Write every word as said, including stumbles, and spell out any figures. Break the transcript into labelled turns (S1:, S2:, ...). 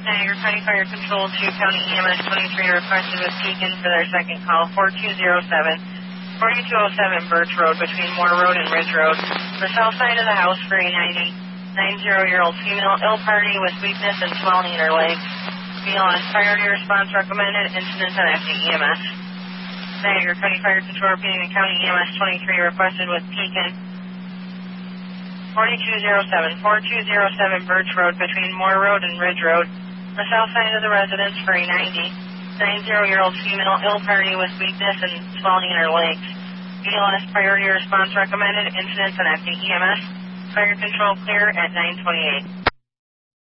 S1: Niagara County Fire Control two, County E M S twenty-three requested with Pekin for their second call, four two zero seven, forty-two oh seven Birch Road between Moore Road and Ridge Road. The south side of the house for a ninety-year-old female ill party with weakness and swelling in her legs. B L S priority response recommended, incident on F D E M S. Niagara County Fire Control repeating the County E M S twenty-three requested with Pekin. forty-two oh seven, forty-two oh seven Birch Road between Moore Road and Ridge Road. The south side of the residence for a ninety-year-old female ill party with weakness and swelling in her legs. B L S priority response recommended, incident on F D E M S. Fire control clear at nine twenty-eight.